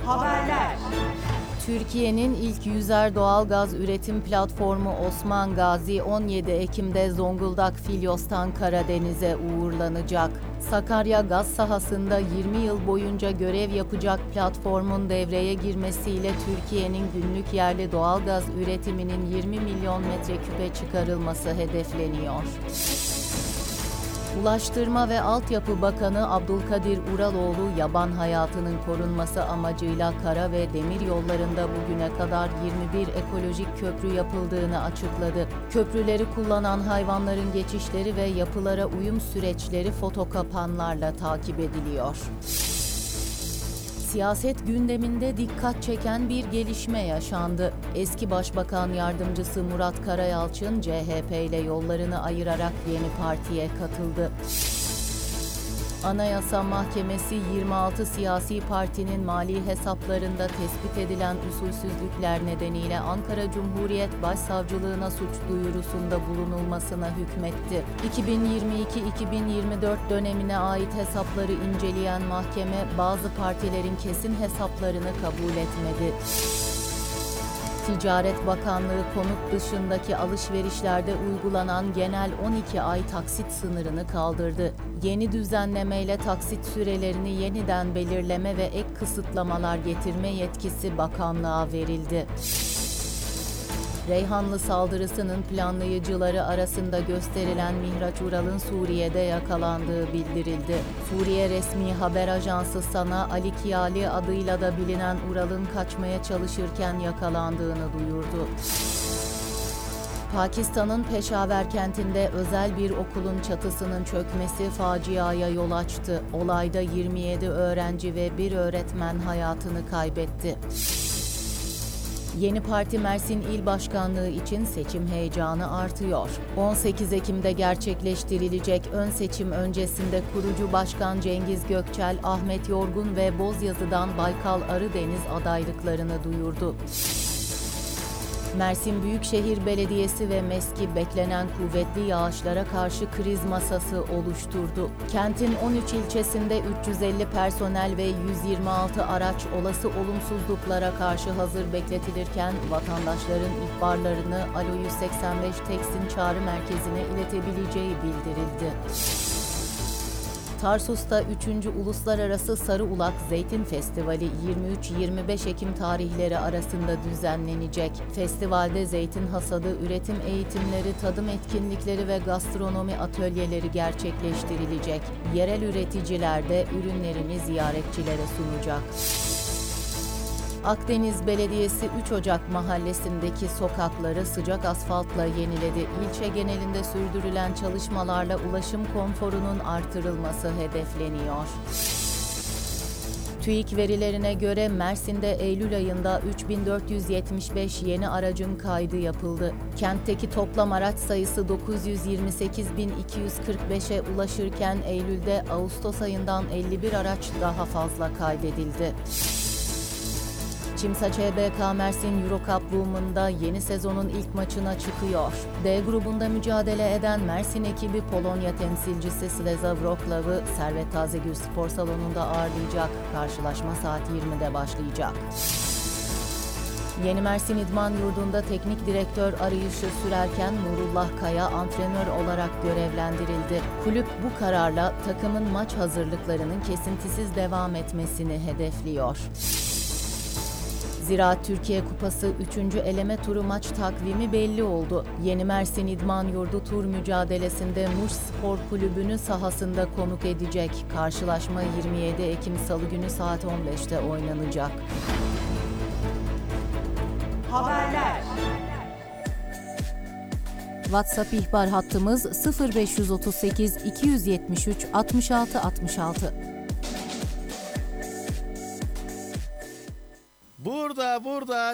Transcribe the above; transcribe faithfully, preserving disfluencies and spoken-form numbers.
Haberler. Türkiye'nin ilk yüzer doğalgaz üretim platformu Osman Gazi on yedi Ekim'de Zonguldak Filyos'tan Karadeniz'e uğurlanacak. Sakarya gaz sahasında yirmi yıl boyunca görev yapacak platformun devreye girmesiyle Türkiye'nin günlük yerli doğalgaz üretiminin yirmi milyon metreküpe çıkarılması hedefleniyor. Ulaştırma ve Altyapı Bakanı Abdülkadir Uraloğlu, yaban hayatının korunması amacıyla kara ve demir yollarında bugüne kadar yirmi bir ekolojik köprü yapıldığını açıkladı. Köprüleri kullanan hayvanların geçişleri ve yapılara uyum süreçleri fotokapanlarla takip ediliyor. Siyaset gündeminde dikkat çeken bir gelişme yaşandı. Eski Başbakan Yardımcısı Murat Karayalçın, C H P ile yollarını ayırarak yeni partiye katıldı. Anayasa Mahkemesi yirmi altı siyasi partinin mali hesaplarında tespit edilen usulsüzlükler nedeniyle Ankara Cumhuriyet Başsavcılığına suç duyurusunda bulunulmasına hükmetti. iki bin yirmi iki iki bin yirmi dört dönemine ait hesapları inceleyen mahkeme bazı partilerin kesin hesaplarını kabul etmedi. Ticaret Bakanlığı konut dışındaki alışverişlerde uygulanan genel on iki ay taksit sınırını kaldırdı. Yeni düzenlemeyle taksit sürelerini yeniden belirleme ve ek kısıtlamalar getirme yetkisi bakanlığa verildi. Reyhanlı saldırısının planlayıcıları arasında gösterilen Mihraç Ural'ın Suriye'de yakalandığı bildirildi. Suriye resmi haber ajansı Sana Ali Kiyali adıyla da bilinen Ural'ın kaçmaya çalışırken yakalandığını duyurdu. Pakistan'ın Peşaver kentinde özel bir okulun çatısının çökmesi faciaya yol açtı. Olayda yirmi yedi öğrenci ve bir öğretmen hayatını kaybetti. Yeni Parti Mersin İl Başkanlığı için seçim heyecanı artıyor. on sekiz Ekim'de gerçekleştirilecek ön seçim öncesinde kurucu başkan Cengiz Gökçel, Ahmet Yorgun ve Bozyazı'dan Baykal Arıdeniz adaylıklarını duyurdu. Mersin Büyükşehir Belediyesi ve MESKİ beklenen kuvvetli yağışlara karşı kriz masası oluşturdu. Kentin on üç ilçesinde üç yüz elli personel ve yüz yirmi altı araç olası olumsuzluklara karşı hazır bekletilirken vatandaşların ihbarlarını Alo yüz seksen beş Teksin Çağrı Merkezi'ne iletebileceği bildirildi. Tarsus'ta üçüncü Uluslararası Sarıulak Zeytin Festivali yirmi üç yirmi beş Ekim tarihleri arasında düzenlenecek. Festivalde zeytin hasadı, üretim eğitimleri, tadım etkinlikleri ve gastronomi atölyeleri gerçekleştirilecek. Yerel üreticiler de ürünlerini ziyaretçilere sunacak. Akdeniz Belediyesi üç Ocak mahallesindeki sokakları sıcak asfaltla yeniledi. İlçe genelinde sürdürülen çalışmalarla ulaşım konforunun artırılması hedefleniyor. TÜİK verilerine göre Mersin'de Eylül ayında üç bin dört yüz yetmiş beş yeni aracın kaydı yapıldı. Kentteki toplam araç sayısı dokuz yüz yirmi sekiz bin iki yüz kırk beşe ulaşırken Eylül'de Ağustos ayından elli bir araç daha fazla kaydedildi. Çimsaç H B K Mersin Eurocup Women'da yeni sezonun ilk maçına çıkıyor. D grubunda mücadele eden Mersin ekibi Polonya temsilcisi Ślezia Wrocław'ı Servet Tazegül Spor Salonu'nda ağırlayacak. Karşılaşma saat yirmide başlayacak. Yeni Mersin İdman Yurdu'nda teknik direktör arayışı sürerken Nurullah Kaya antrenör olarak görevlendirildi. Kulüp bu kararla takımın maç hazırlıklarının kesintisiz devam etmesini hedefliyor. Ziraat Türkiye Kupası üçüncü eleme turu maç takvimi belli oldu. Yeni Mersin İdman Yurdu tur mücadelesinde Muş Spor Kulübü'nü sahasında konuk edecek. Karşılaşma yirmi yedi Ekim Salı günü saat on beşte oynanacak. Haberler. WhatsApp ihbar hattımız sıfır beş otuz sekiz iki yüz yetmiş üç altmış altı altmış altı. Burada burada